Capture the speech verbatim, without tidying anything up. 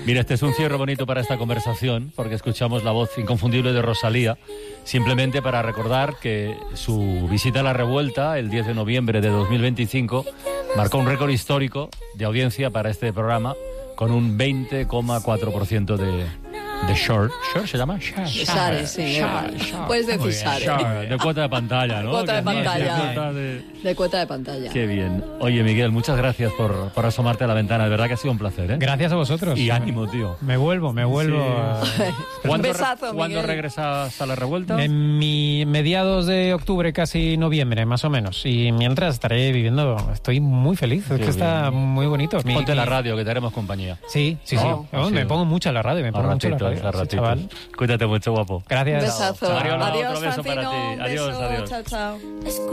Mira, este es un cierre bonito para esta conversación, porque escuchamos la voz inconfundible de Rosalía, simplemente para recordar que su visita a La Revuelta, el diez de noviembre de dos mil veinticinco, marcó un récord histórico de audiencia para este programa, con un veinte coma cuatro por ciento de... de share. ¿Share se llama? Share. Share, sí. Share, share. Puedes decir share. Share. De cuota de pantalla, ¿no? Cuota de Que pantalla. De cuota de... de cuota de pantalla. Qué bien. Oye, Miguel, muchas gracias por, por asomarte a la ventana. De verdad que ha sido un placer, ¿eh? Gracias a vosotros. Y ánimo, tío. Me vuelvo, me vuelvo. Sí. A... ¿Cuándo, Un besazo, re- ¿Cuándo Miguel. regresas a La Revuelta? En mi mediados de octubre, casi noviembre, más o menos. Y mientras estaré viviendo, estoy muy feliz. Es que está muy bonito. Mi- Ponte mi- la radio, que te haremos compañía. Sí, sí, sí. No, Oh, sí. me pongo mucho a la radio, me A pongo mucho a la ratitos, radio. a sí, ratitos. chaval. Cuídate mucho, guapo. Gracias. Un besazo. Mariola, Adiós, otro beso para Francino. ti. Un Adiós, beso. adiós. Chao, chao.